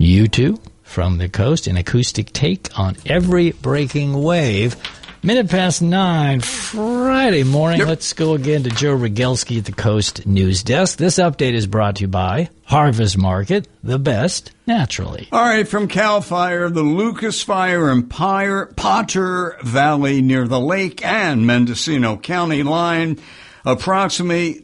U2 from the coast, an acoustic take on every breaking wave. 9:00, Friday morning. Yep. Let's go again to Joe Rogelski at the Coast News Desk. This update is brought to you by Harvest Market, the best naturally. All right, from CAL FIRE, the Lucas Fire in Potter Valley near the Lake and Mendocino County line. Approximately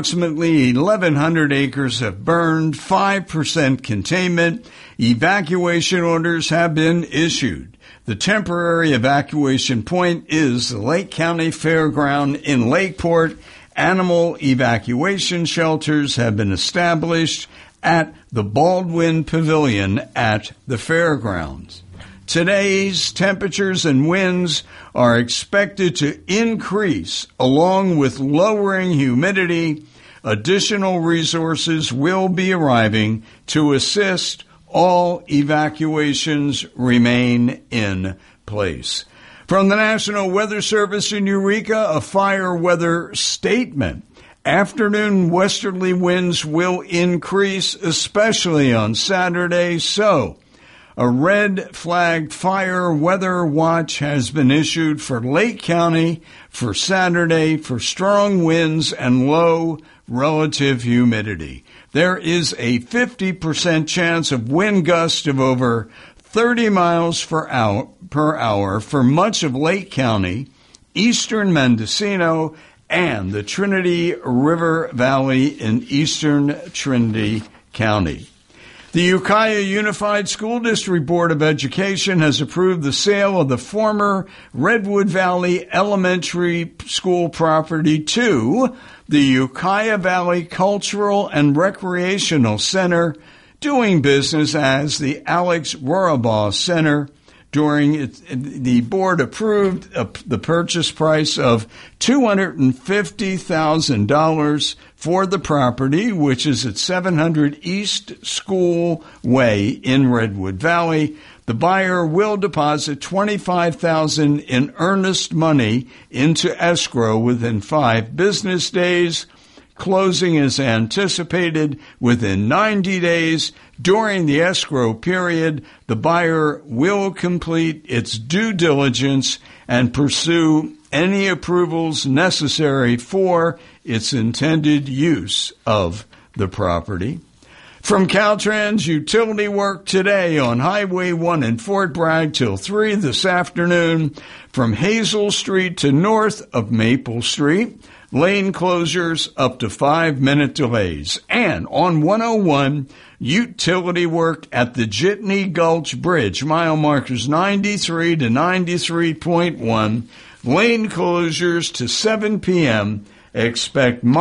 1,100 acres have burned, 5% containment. Evacuation orders have been issued. The temporary evacuation point is the Lake County Fairground in Lakeport. Animal evacuation shelters have been established at the Baldwin Pavilion at the fairgrounds. Today's temperatures and winds are expected to increase along with lowering humidity. Additional resources will be arriving to assist. All evacuations remain in place. From the National Weather Service in Eureka, a fire weather statement. Afternoon westerly winds will increase, especially on Saturday, so a red flag fire weather watch has been issued for Lake County for Saturday for strong winds and low relative humidity. There is a 50% chance of wind gusts of over 30 miles per hour for much of Lake County, eastern Mendocino, and the Trinity River Valley in eastern Trinity County. The Ukiah Unified School District Board of Education has approved the sale of the former Redwood Valley Elementary School property to the Ukiah Valley Cultural and Recreational Center, doing business as the Alex Rorabaugh Center. The board approved the purchase price of $250,000 for the property, which is at 700 East School Way in Redwood Valley. The buyer will deposit $25,000 in earnest money into escrow within 5 business days. Closing is anticipated within 90 days. During the escrow period, the buyer will complete its due diligence and pursue any approvals necessary for its intended use of the property. From Caltrans, utility work today on Highway 1 in Fort Bragg till 3 this afternoon. From Hazel Street to north of Maple Street, lane closures up to 5-minute delays. And on 101, utility work at the Jitney Gulch Bridge, mile markers 93 to 93.1, lane closures to 7 p.m. Expect